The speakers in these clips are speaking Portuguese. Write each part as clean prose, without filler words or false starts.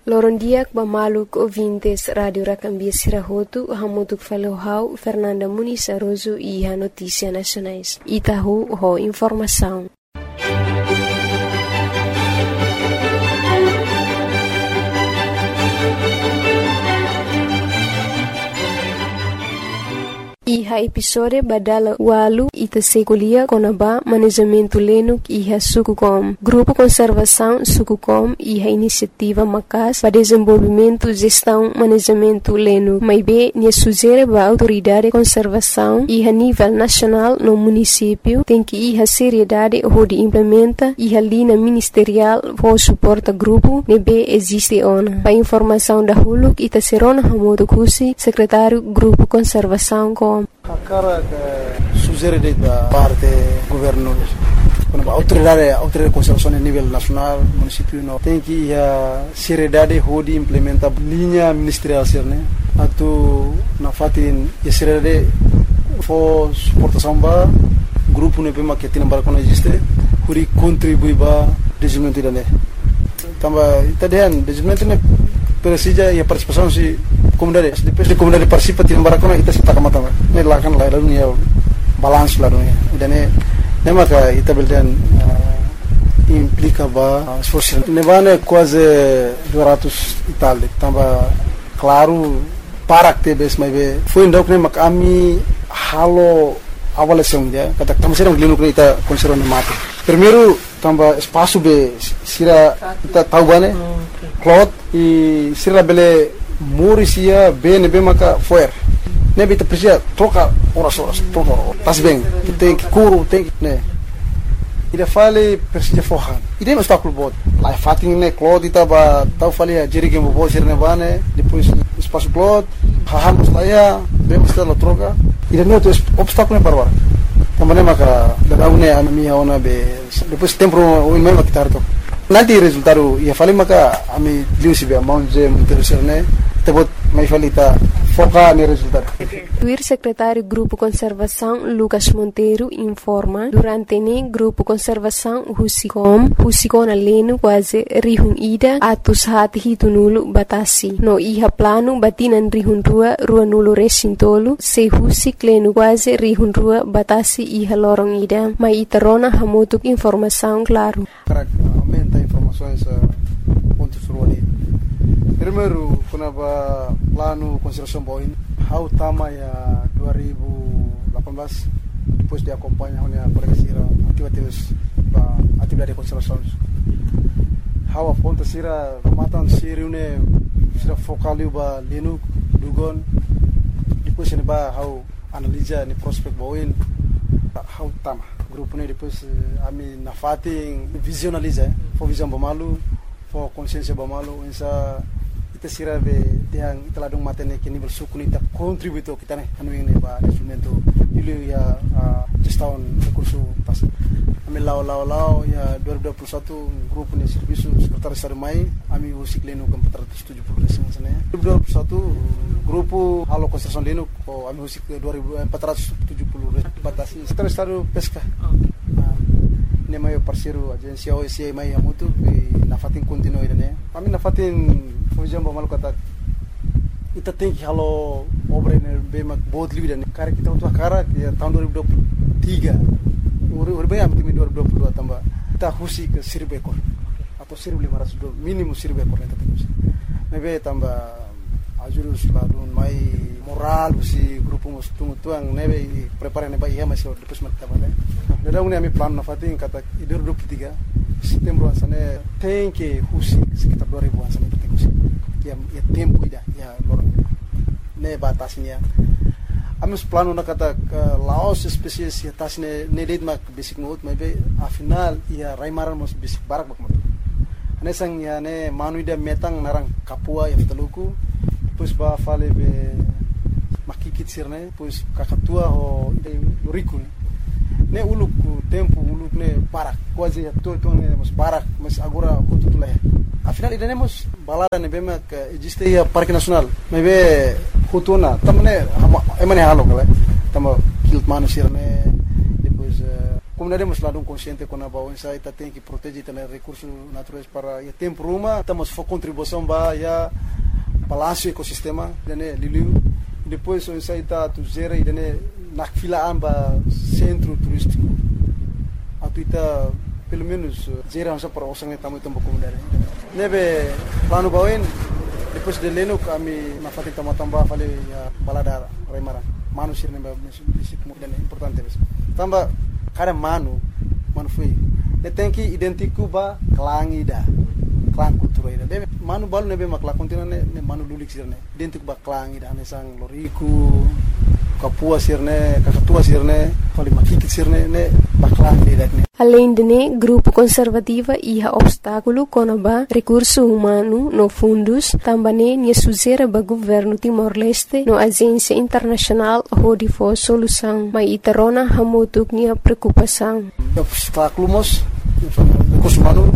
Lorondiak bamaluk ouvintes Radio Racambia Sirahotu, hamutuk falohau Fernanda Muniz Aroso e a Notícia Nacionais. Itahu ho informação. Iha episode badala walu ita sekolia konaba manejamento lenuk iha Sukucom. Grupo Conservação Sukucom iha iniciativa macas para desenvolvimento, gestão, manejamento lenuk. Maibe nia sugere ba autoridade conservação iha nível nacional no município tem que iha seriedade onde implementa iha linha ministerial for suporta grupo nebe existe ona. Pa informação da huluk ita serona hamodo kusi secretário Grupo Conservação com a cara sugere da parte governo quando autoridade de conservação a nível nacional município não tem que a seriedade de implementar linha ministerial né atu na fatin a seriedade for suportação ba grupo ne pema que tem para quando existe huri contribui ba desenvolvimento da né tamba itadian desenvolvimento ne precisa e a participação se comunidade depois de comunidade participa tem barakona ita se taka mata ne lakan la dunia balance la dunia dan ne maka ita beldan implica ba esforço ne vane quase 200 Itália tamba claro para que bes mai be foi ndok ne maka ami halo avaliação dia kata tamo serang linu ita conservan mata primeiro tamba espaço be sira ita tahu bane cloth e sira bele Murisia bem maka foer nebe te precisa troca horas troca tas bem tem que curo tem que né ida fale precisa forran ida não está com bot lá fatin né cloth ita ba tau fale a jerige mo bo sirne bane depois espaço cloth haham saya bem está la troca ida não tem obstáculo para agora também maka da une a minha ona be depois tempo o mesmo que tarto nanti resultado ia fale maka ami liusi be mount interessante tebot mai falita foca no resultado. O secretário Grupo Conservação Lucas Monteiro informa durante o Grupo Conservação Husicom aleno quase rihun ida atus hati hitunulu batasi no iha plano batinan rihun rua nulu resintolu se husik leno quase rihun rua batasi iha lorong ida mai itarona hamutuk informação claro. Aumenta informações pontos ruali. Primeiro, quando plano conservação boin, how tama ya 2018 depois de acompanhar a colega atividade de conservação. How aponta sira matan siriune sira focaliu ba lenu dugon depois ne ba how analisa ni prospect boin how tama grupo ne depois ami na fating visionaliza for visão bamalu for consciência bamalu insa ita sira be tiang italadung matene ke nível suku ita contributo kita ne anu ini ba instrumento ilu ya gestão recurso pas ami lao ya 2021 grupo ne serviço secretário estado mai ami usik leno com 470 resin sana 2021 grupo halo construção leno ko ami usik 470 batasi secretário estado pesca ne mai parceiro agência OSCE mai amutu na fatin continuo ida ami na fatin fujam ba malu kata ita tem que halo obra ne be mak bod livida ne cara kita untuk cara que tahun 2023 bem am timi 2022 tambah kita husi ke 1000 ekor atau 1500 minimum 1000 ekor kita tembus mebe tambah ajurus ladun mai moral si grupo mus tuang nebe prepare ne ba iya masih depois mak tabale nada uni ami plan na fatin kata 2023 setembro asane tem que husi sekitar 2000 asane tembus ya tempo ida ya lorong ne batasnya amus plano na kata laos spesies ya tasne nelit mak basic note maybe afinal ya raimaran mos basic barak mak ane sang ya ne manuida metang narang kapua ya teluku pues ba fale be makikit sirne pues kakatua ho loriku ne uluk tempo uluk ne barak quase ya to ne mos barak mas agora kututulai afinal ida nemos balada ne bema que existe ya parque nacional maybe hutuna tamne emane halo kala tamo kilt manu sirne depois comunidade mas lado consciente com a baú essa ita tem que proteger também recursos naturais para o tempo uma estamos for contribuição ba ya balanço ecossistema dene liliu depois essa ita tu gera e dene na fila amba centro turístico atuita pelo menos gera essa para osang tamu tempo comunidade nebe plano bauin depois de leno kami na fatin tambah fale balada remara manusia nebe dene importante tambah kada manu foi tem que identificar ba klangida klang kultura ida de manu balu nebe makla kontina ne manu lulik sirne identificar ba klangida ne sang loriku kapua sirne kakatua sirne fali makikit sirne ne baklang ida ne. Além de né, grupo conservativa ia obstáculo conaba recurso humano no fundos, também né suzera ba governo Timor-Leste no agência internacional hodi for solução, mas itarona hamutuk nia preocupação. Obstáculos recurso humano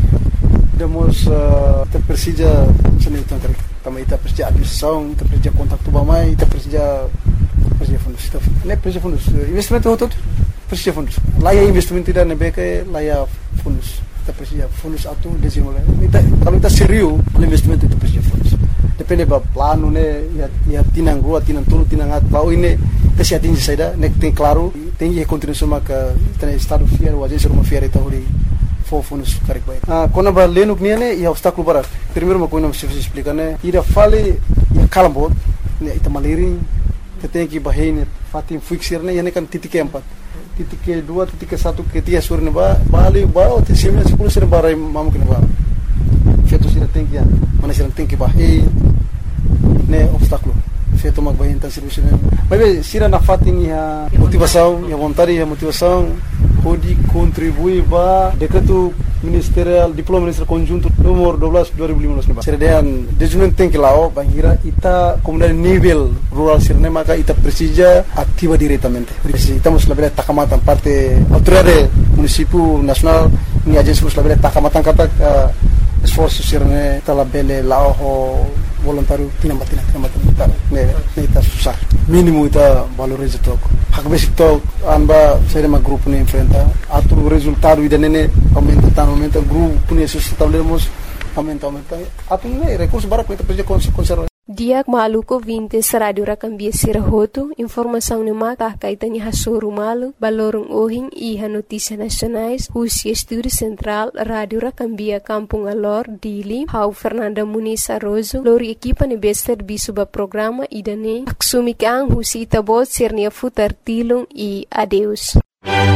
demos kita persija seni tangkari também kita persija administração, kita persija kontak tu bamai, kita persija fundos, ne persija fundos investimento hotot persija fundos. Laya investimento tidak nebeke laya fundos. Kita persija fundos atu desenvolve. Kalau kita serius investimento itu persija fundos. Depende ba plano ne ya tinang rua, tinang tulu, tinang at bau ini kasi atingi saida nek tem claro, tem que continuar maka tem estado fiel, o agência uma fiel eta hori fundos karik baik. Kona ba lenuk niane ya obstáculo barat. Primeiro uma coisa se explicar né, ira fale ya kalambot, ne ita maliring, tem que bahine fatim fixir ne yani kan titik keempat. Titik kedua, titik ke satu, ketiga surne ba bali ba te sembilan 10 sir barai mamu kene ba. Feito sira tem que mana sira tem que bahine ne obstáculo. Feito magbahin tan serviço ne. Mas sira na fatim ya motivação, ya vontade, ya motivação pode contribuir para decreto ministerial diploma ministerial conjunto nomor 12 2015 serdean dejunen tem que lá bangira ita comunidade nível rural sirne maka ita precisa ativa diretamente estamos labela takamatan parte autoridade município nacional ni agência labela takamatan kata esforço sirne talabele lá voluntário tinambatina ne ita susah mínimo ita valoriza toco hak basic to amba saya ma grupo ne enfrenta atu resultado ida nene aumenta grupo ne sustentabilidade aumenta atu ne recurso bara kita pergi konserva Diak maluko vintes radio rakambia sirahoto informação ne mata kaitani hasoro malu balorong ohing iha notícia nacionais Husi Estúdio Central Radio Rakambia Kampung Alor Dili Hau Fernanda Muniz Arrozo lori equipa ne bester bisuba programa idane aksumikang Husi itabot sirnia futar tilung e adeus.